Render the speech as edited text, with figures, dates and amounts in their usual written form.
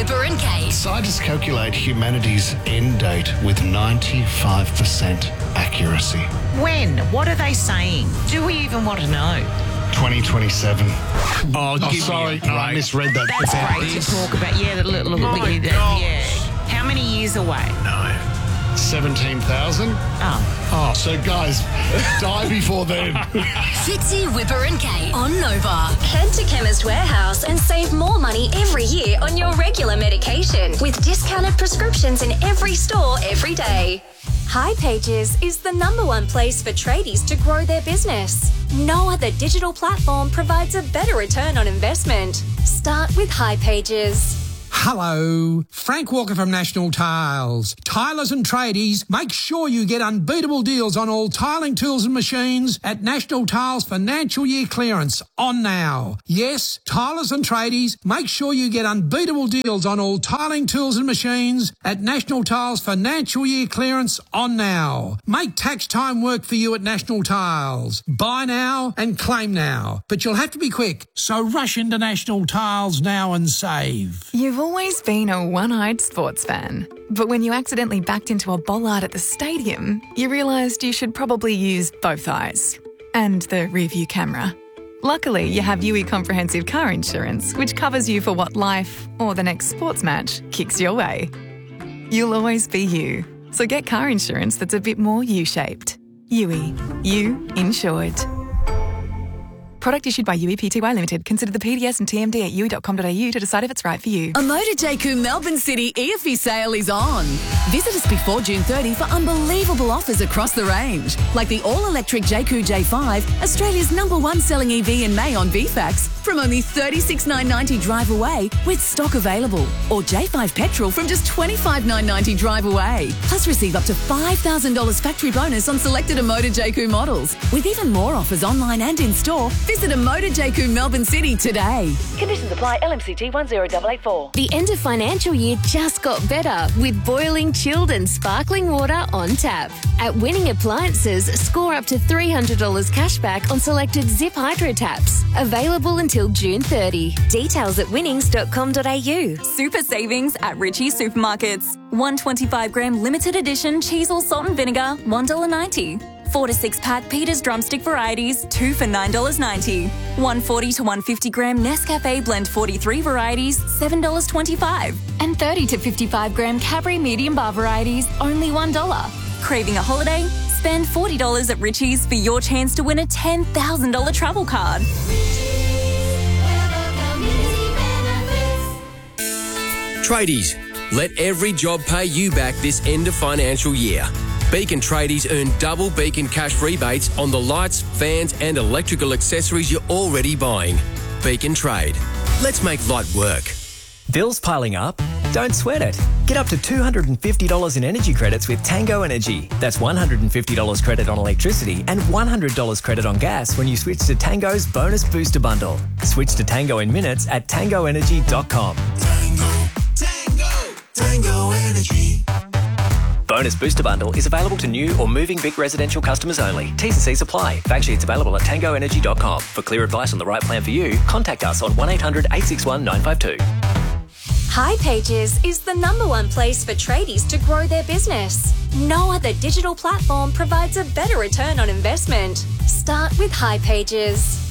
Whipper and Kate. Scientists calculate humanity's end date with 95% accuracy. When? What are they saying? Do we even want to know? 2027. Oh, Sorry, no, I misread that. That's great to talk about. Yeah, yeah. How many years away? No. 17,000? Oh. So, guys, die before then. Fitzy, Whipper and Kate on Nova. Head to Chemist Warehouse and save more money every year on your regular medication with discounted prescriptions in every store every day. hipages is the #1 place for tradies to grow their business. No other digital platform provides a better return on investment. Start with hipages. Hello, Frank Walker from National Tiles. Tilers and tradies, make sure you get unbeatable deals on all tiling tools and machines at National Tiles Financial Year Clearance on now. Yes, tilers and tradies, make sure you get unbeatable deals on all tiling tools and machines at National Tiles Financial Year Clearance on now. Make tax time work for you at National Tiles. Buy now and claim now, but you'll have to be quick, so rush into National Tiles now and save. You've always been a one-eyed sports fan, but when you accidentally backed into a bollard at the stadium, you realised you should probably use both eyes and the rear-view camera. Luckily, you have UE Comprehensive Car Insurance, which covers you for what life or the next sports match kicks your way. You'll always be you, so get car insurance that's a bit more U-shaped. UE. You insured. Product issued by UE Pty Limited. Consider the PDS and TMD at ue.com.au to decide if it's right for you. A Motor JQ Melbourne City EFI sale is on. Visit us before June 30 for unbelievable offers across the range, like the all-electric JQ J5, Australia's #1 selling EV in May on VFAX, from only $36,990 drive away with stock available. Or J5 petrol from just $25,990 drive away. Plus receive up to $5,000 factory bonus on selected Motor JQ models. With even more offers online and in store, visit a Motor JQ Melbourne City today. Conditions apply. LMCT 10884. The end of financial year just got better with boiling, chilled and sparkling water on tap. At Winning Appliances, score up to $300 cashback on selected Zip Hydro taps. Available until June 30. Details at winnings.com.au. Super savings at Ritchie Supermarkets. 125-gram limited edition Cheezle salt and vinegar, $1.90. 4 to 6 pack Peter's drumstick varieties, 2 for $9.90. 140 to 150-gram Nescafe Blend 43 varieties, $7.25. And 30 to 55-gram Cadbury medium bar varieties, only $1. Craving a holiday? Spend $40 at Ritchie's for your chance to win a $10,000 travel card. Tradies, let every job pay you back this end of financial year. Beacon tradies earn double Beacon cash rebates on the lights, fans and electrical accessories you're already buying. Beacon Trade. Let's make light work. Bills piling up? Don't sweat it. Get up to $250 in energy credits with Tango Energy. That's $150 credit on electricity and $100 credit on gas when you switch to Tango's Bonus Booster Bundle. Switch to Tango in minutes at tangoenergy.com. Tango Energy. Bonus Booster Bundle is available to new or moving big residential customers only. T's and C's apply. Fact sheets available at tangoenergy.com. For clear advice on the right plan for you, contact us on 1800 861 952. hipages is the #1 place for tradies to grow their business. No other digital platform provides a better return on investment. Start with hipages.